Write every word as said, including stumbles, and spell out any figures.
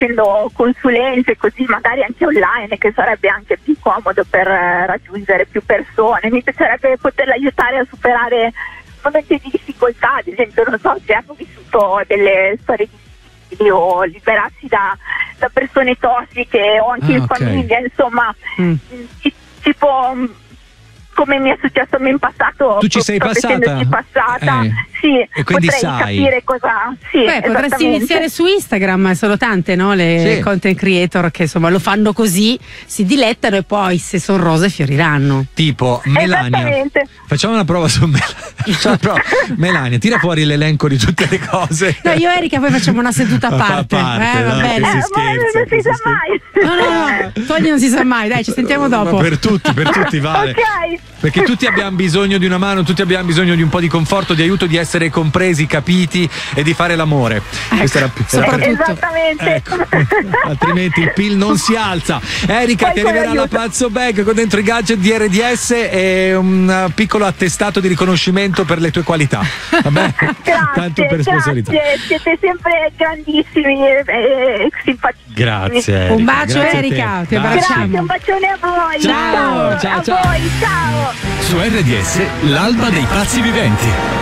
facendo consulenze così magari anche online, che sarebbe anche più comodo per eh, raggiungere più persone. Mi piacerebbe poterla aiutare a superare momenti di difficoltà, ad esempio non so se hanno vissuto delle storie difficili o liberarsi da, da persone tossiche o anche ah, in okay. famiglia, insomma mm. tipo come mi è successo a me in passato. Tu ci sei passata? passata eh. Sì, e quindi potrei sai capire cosa. Sì, Beh, potresti iniziare su Instagram, sono tante, no? Le sì. content creator che insomma lo fanno così, si dilettano e poi se sono rose fioriranno. Tipo Melania, facciamo una prova su Melania. prova. Melania, tira fuori l'elenco di tutte le cose. No, io e Erika poi facciamo una seduta a parte, a parte eh, va no, bene. che si Eh, scherza, non che si si sa scherza. mai. No, no, no, Togli non si sa mai, dai, ci sentiamo dopo. Ma per tutti, per tutti vale. Ok. Perché tutti abbiamo bisogno di una mano, tutti abbiamo bisogno di un po' di conforto, di aiuto, di essere compresi, capiti e di fare l'amore. Ecco, Questo era, era per... Esattamente. Ecco. Altrimenti il P I L non si alza. Erika, Poi ti arriverà la aiuto. Pazzo Bag con dentro i gadget di R D S e un piccolo attestato di riconoscimento per le tue qualità. Vabbè? Grazie, Tanto per sponsorizzare. grazie, siete sempre grandissimi e, e simpatici. Grazie Erika. Un bacio Grazie a te. Erika, ti Baci. abbracciamo. Grazie, un bacione a voi. Ciao, ciao, a ciao. voi, ciao. Su R D S, l'alba dei pazzi viventi.